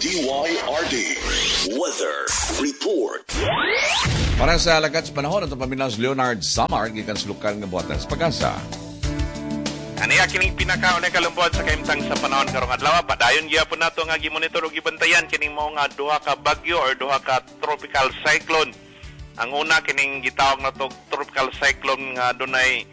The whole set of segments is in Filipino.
DYRD Weather Report. Para sa lagat sa panahon, ito paminaw Leonard Samar, gikan sa lokal nga buhatas Pag-asa. Aniya kining pinakaunay kalumbuan sa kaimtang sa panahon karong adlaw. Padayon gyapon nato nga gimonitor ug gibantayan kining mao nga duha ka bagyo or duha ka tropical cyclone. Ang una kining gitawag nato tropical cyclone nga dunay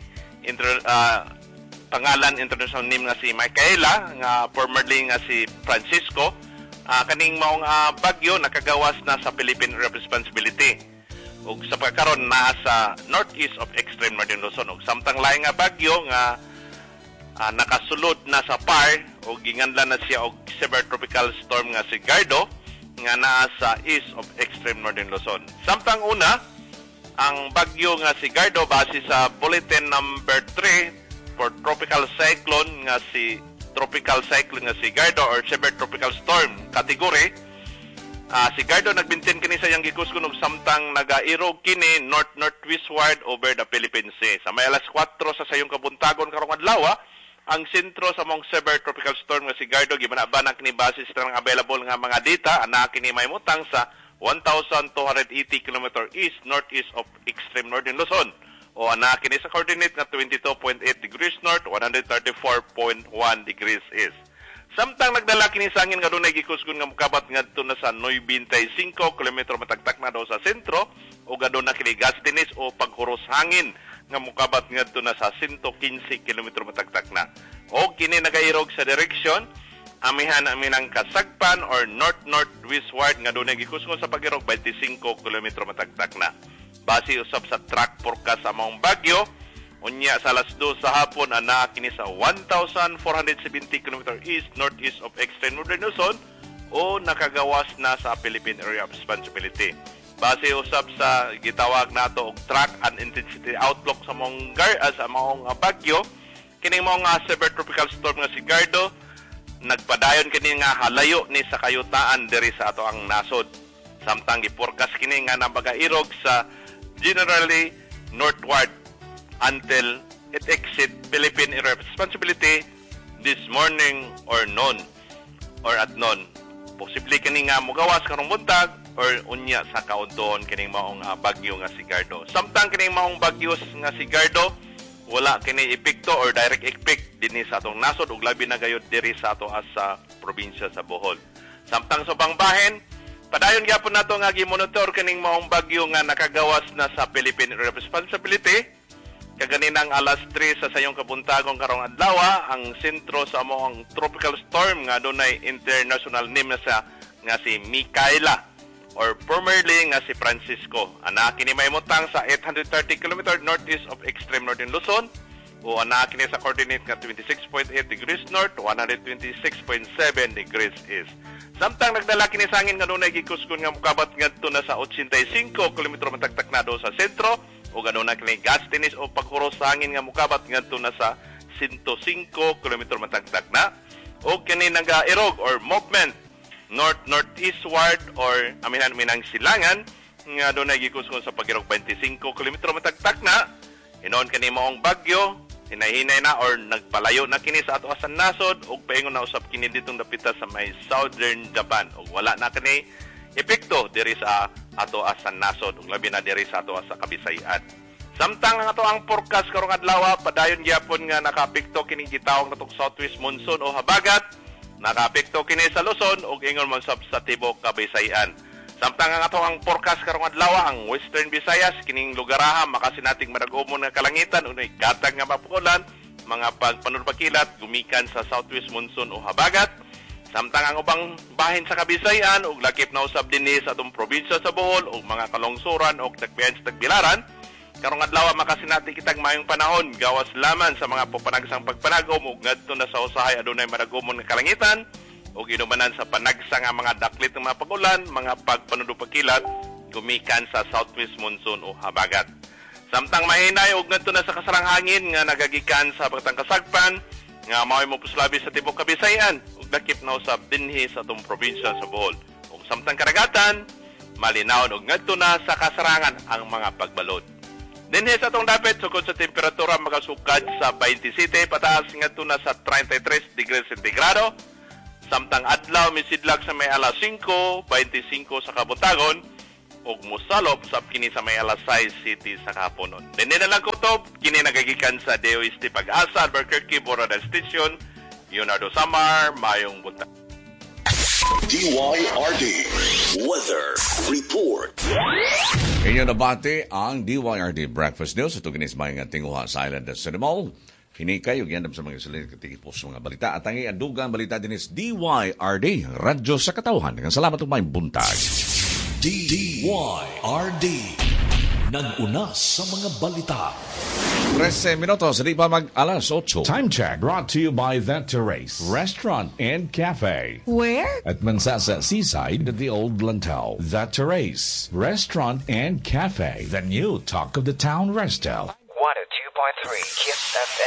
pangalan international name nga si Micaela, nga formerly nga si Francisco. Kaning maong bagyo nakagawas na sa Philippine Responsibility. Ug sa pagkaron naa sa northeast of extreme northern Luzon. Ug samtang laing nga bagyo nga nakasulod na sa PAR ug ginganlan na siya og severe tropical storm nga si Gardo nga naa sa east of extreme northern Luzon. Samtang una, ang bagyo nga si Gardo base sa bulletin number 3 for tropical cyclone nga si Gardo or severe tropical storm category. Si Gardo nagbintin kini sa yang gikuskon og samtang nagairog kini north-northwestward over the Philippine Sea. Sa may alas 4 sa sayong kabuntagon karong adlaw, ang sentro sa mong severe tropical storm nga si Gardo gibana-bana kini base sa available nga mga data ana kini mahimutang sa 1,280 km east-northeast of extreme northern Luzon. O ana kini sa coordinate nga 22.8 degrees north, 134.1 degrees east. Samtang nagdala kini sa hangin nga dunay gikusgon nga mokabat ngadto na sa 95 km matagtak na daw sa sentro o gadon na kini gastinis o paghuros hangin nga mokabat ngadto na sa 115 km matagtak na. O kini nagairog sa direksyon amihan kasagpan or north-northwestward nga dunay gikusgon sa pagirog 25 km matagtak na. Base usab sa track forecast sa maong bagyo, unya sa alas 2 sa hapon ana kini sa 1,470 km east-northeast of extreme northern Luzon o nakagawas na sa Philippine Area of Responsibility. Base usab sa gitawag nato og track and intensity outlook sa maong bagyo, kining maong severe tropical storm nga si Gardo nagpadayon kini nga halayo ni sa kayutaan diri sa ato ang nasod. Samtang gi-forecast kini nga nabagairog sa generally northward until it exit Philippine Area of Responsibility this morning or noon or at noon. Posible kini nga mogawas karong buntag or unya sa kaunton kining maong bagyo nga si Gardo. Samtang kining maong bagyo nga si Gardo wala kini epekto or direct effect dinhi sa atong nasod ug labi na gayud diri sa ato sa probinsya sa Bohol. Samtang sa bangbahen, padayon gyapon nato nga gimonitor kining maong bagyo nga nakagawas na sa Philippine Area of Responsibility. Kaganinang alas 3 sa sayong kabuntagon karong adlaw, ang sentro sa maong tropical storm nga dunay international name na nga si Micaela or formerly nga si Francisco. Ana kini mahimutang sa 830 km northeast of extreme northern Luzon o ana kini sa coordinate nga 26.8 degrees north, 126.7 degrees east. Samtang nagdala kini sa hangin nga dunay gikusgon nga mokabat ngadto na sa 85 km matagtak na do sa sentro o ganuna kini gastinis o paghuros sa hangin nga mokabat ngadto na sa 105 km matagtak na o kini naga-erog or movement north-northeastward or aminang silangan nga dunay gikusgon sa pagirog 25 km matagtak na. Hinon kani maong bagyo hinahinay na or nagpalayo na kini sa ato asan nasod ug paingon na usab kini ditong dapita sa may southern Japan ug wala na kini epekto diri sa ato asan nasod ug labi na diri sa ato sa Kabisayan. Samtang ang ato ang forecast karong adlaw padayon gyapon nga nakaapekto kini gitawag natong southwest monsoon o habagat. Nakaapekto kini sa Luzon ug ingon man sa tibok Kabisayan. Samtang ang ato ang forecast karong adlaw ang Western Visayas kining lugaraha makasinating marag-umon nga kalangitan unoy gatag nga mapukulan mga pagpanurbakilat gumikan sa southwest monsoon o habagat. Samtang ang ubang bahin sa Kabisayan ug lakip na usab dinhi sa atong probinsya sa Bohol ug mga kalungsuran ug tagbiyan sa tagbilaran karong adlaw makasinati kitag mayong panahon gawas laman sa mga pupanagsang pagpanagom ug ngadto na sa usahay adunay marag-umon nga kalangitan ug inumanan sa panagsa nga mga daklit ng mga pagulan, mga pagpanudupagkilat gumikan sa southwest monsoon o habagat. Samtang mahinay ug ngadto na sa kasarang hangin nga nagagikan sa batang kasagpan nga mao'y mopuslabi sa tibok Kabisayan ug dakip na usab dinhi sa atong probinsya sa Bohol. Ug samtang karagatan malinawon ug ngadto na sa kasarangan ang mga pagbalod. Dinhi sa atong dapit sukod sa temperatura makasukad sa 27 pataas ngadto na sa 33 degrees centigrado. Samtang adlaw misidlag sa may alas 5, 25 sa kabutagon, ug mosalop sa kini sa may alas 6 city sa kahaponon. Dini na lang kutob, kini nagagikan sa DOST Pag-asa, Albuquerque, Borada Station, Leonardo Samar, mayong buntag. DYRD Weather Report. Inyo nabati ang DYRD Breakfast News. Ito ginismay nga tinguha sa Island of Cinemol. Kini kayo gandam sa mga sulit katigipos sa mga balita. At ang iandugang balita din is DYRD, Radyo sa Katauhan. Salamat ang may buntag. DYRD nag-una sa mga balita. 13 minutos, di pa mag-alas 8. Time check brought to you by The Terrace Restaurant and Cafe. Where? At Mansasa Seaside at the Old Lantau. The Terrace Restaurant and Cafe. The new talk of the town, Restel. 102.3 Kiss FM.